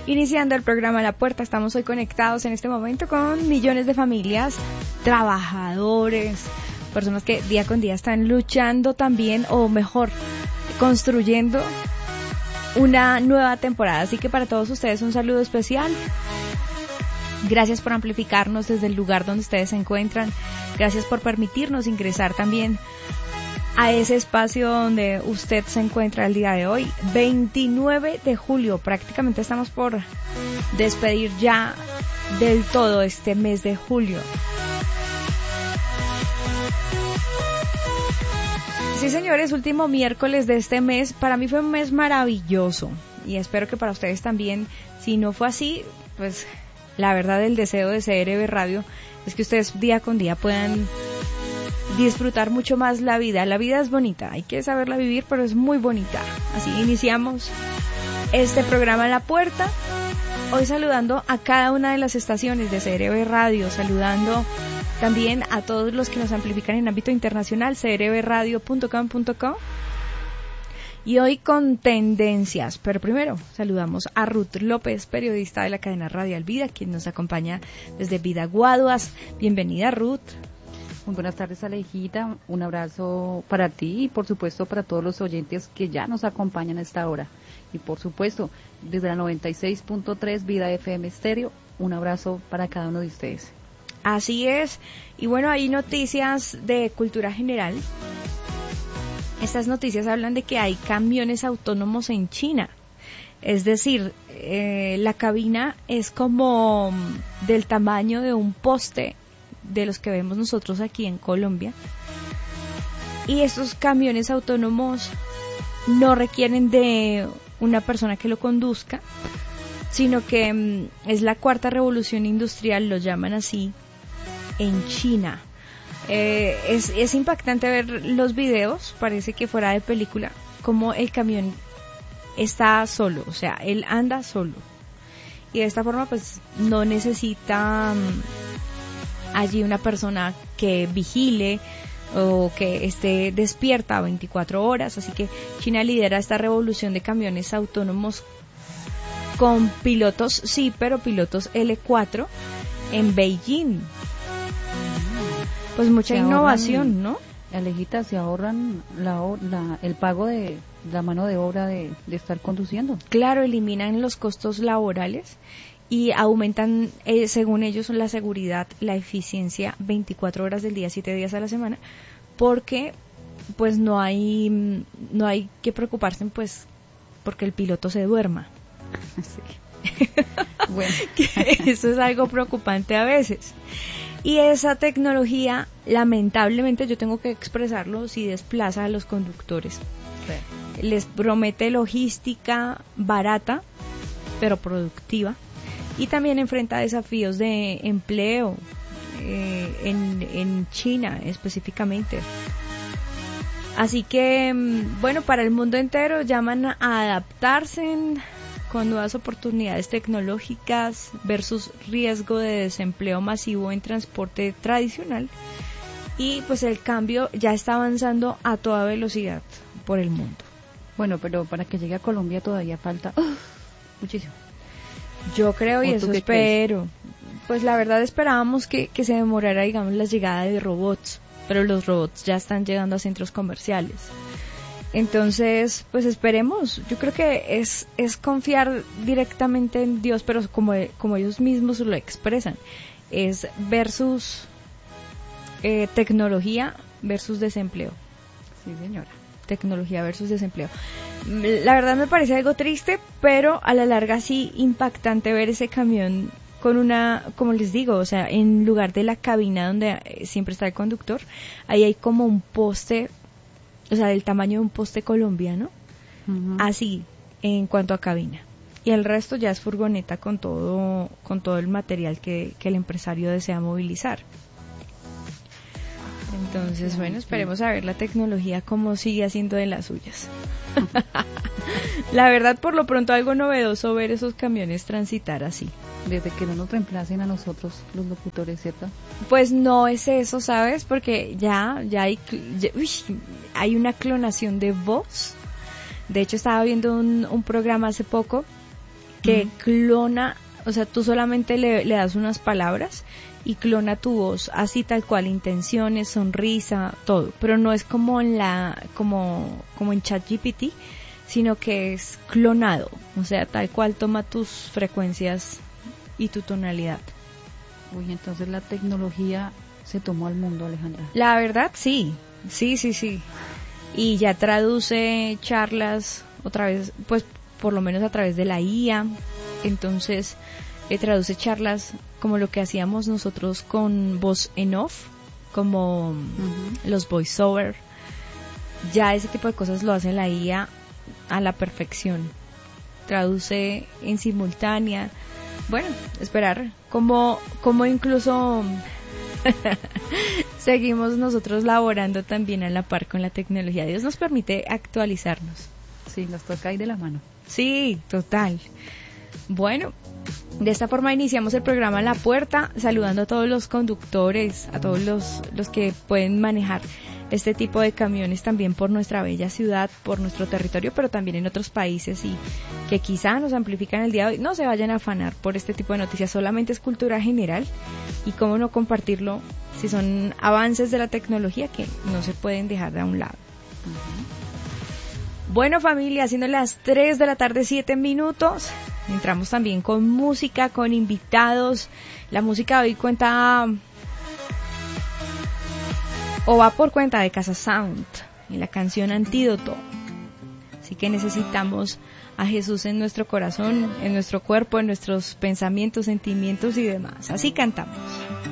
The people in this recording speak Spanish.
Iniciando el programa La Puerta, estamos hoy conectados en este momento con millones de familias, trabajadores, personas que día con día están luchando también, o mejor, construyendo una nueva temporada. Así que para todos ustedes un saludo especial. Gracias por amplificarnos desde el lugar donde ustedes se encuentran. Gracias por permitirnos ingresar también a ese espacio donde usted se encuentra el día de hoy, 29 de julio. Prácticamente estamos por despedir ya del todo este mes de julio. Sí, señores, último miércoles de este mes. Para mí fue un mes maravilloso y espero que para ustedes también. Si no fue así, pues la verdad, el deseo de CRB Radio es que ustedes día con día puedan disfrutar mucho más la vida. La vida es bonita, hay que saberla vivir, pero es muy bonita. Así iniciamos este programa La Puerta, hoy saludando a cada una de las estaciones de CRB Radio, saludando también a todos los que nos amplifican en ámbito internacional, crbradio.com.co. Y hoy con tendencias, pero primero saludamos a Ruth López, periodista de la cadena Radial Vida, quien nos acompaña desde Vida Guaduas. Bienvenida, Ruth. Muy buenas tardes, Alejita. Un abrazo para ti y por supuesto para todos los oyentes que ya nos acompañan a esta hora. Y por supuesto, desde la 96.3 Vida FM Estéreo, un abrazo para cada uno de ustedes. Así es. Y bueno, hay noticias de cultura general. Estas noticias hablan de que hay camiones autónomos en China. Es decir, la cabina es como del tamaño de un poste de los que vemos nosotros aquí en Colombia. Y estos camiones autónomos no requieren de una persona que lo conduzca, sino que es la cuarta revolución industrial, lo llaman así, en China. Es impactante ver los videos, parece que fuera de película, como el camión está solo, o sea, él anda solo. Y de esta forma pues no necesita allí una persona que vigile o que esté despierta 24 horas, así que China lidera esta revolución de camiones autónomos con pilotos, sí, pero pilotos L4 en Beijing. Pues mucha innovación, ¿no? Alejita, se ahorran el pago de la mano de obra de estar conduciendo. Claro, eliminan los costos laborales y aumentan, según ellos, la seguridad, la eficiencia 24 horas del día, 7 días a la semana, porque pues no hay que preocuparse pues porque el piloto se duerma. Sí. Bueno, eso es algo preocupante a veces. Y esa tecnología, lamentablemente, yo tengo que expresarlo, sí desplaza a los conductores. Sí. Les promete logística barata, pero productiva. Y también enfrenta desafíos de empleo en China específicamente. Así que, bueno, para el mundo entero llaman a adaptarse con nuevas oportunidades tecnológicas versus riesgo de desempleo masivo en transporte tradicional. Y pues el cambio ya está avanzando a toda velocidad por el mundo. Bueno, pero para que llegue a Colombia todavía falta muchísimo. Yo creo y eso espero. Pues la verdad esperábamos que se demorara, digamos, la llegada de robots, pero los robots ya están llegando a centros comerciales. Entonces, pues esperemos. Yo creo que es confiar directamente en Dios, pero como ellos mismos lo expresan, es versus tecnología versus desempleo. Sí, señora. Tecnología versus desempleo. La verdad me parece algo triste, pero a la larga sí impactante ver ese camión con una, como les digo, o sea, en lugar de la cabina donde siempre está el conductor, ahí hay como un poste, o sea, del tamaño de un poste colombiano, así en cuanto a cabina. Y el resto ya es furgoneta con todo el material que el empresario desea movilizar. Entonces, bueno, esperemos a ver la tecnología cómo sigue haciendo de las suyas. La verdad, por lo pronto, algo novedoso ver esos camiones transitar así. Desde que no nos reemplacen a nosotros, los locutores, ¿cierto? Pues no es eso, ¿sabes? Porque ya hay una clonación de voz. De hecho, estaba viendo un programa hace poco que clona, o sea, tú solamente le das unas palabras y clona tu voz, así tal cual, intenciones, sonrisa, todo, pero no es como como en ChatGPT, sino que es clonado, o sea, tal cual toma tus frecuencias y tu tonalidad. Uy, entonces la tecnología se tomó al mundo, Alejandra. La verdad, sí. Y ya traduce charlas otra vez, pues por lo menos a través de la IA, entonces traduce charlas como lo que hacíamos nosotros con voz en off, como los voiceover. Ya ese tipo de cosas lo hace la IA a la perfección. Traduce en simultánea. Bueno, esperar como incluso seguimos nosotros laborando también a la par con la tecnología. Dios nos permite actualizarnos. Sí, nos toca ahí de la mano. Sí, total. Bueno, de esta forma iniciamos el programa La Puerta, saludando a todos los conductores, a todos los que pueden manejar este tipo de camiones también por nuestra bella ciudad, por nuestro territorio, pero también en otros países y que quizá nos amplifican el día de hoy. No se vayan a afanar por este tipo de noticias, solamente es cultura general y cómo no compartirlo si son avances de la tecnología que no se pueden dejar a un lado. Bueno, familia, siendo las 3 de la tarde, 7 minutos, entramos también con música, con invitados. La música de hoy cuenta o va por cuenta de Casa Sound y la canción Antídoto. Así que necesitamos a Jesús en nuestro corazón, en nuestro cuerpo, en nuestros pensamientos, sentimientos y demás. Así cantamos.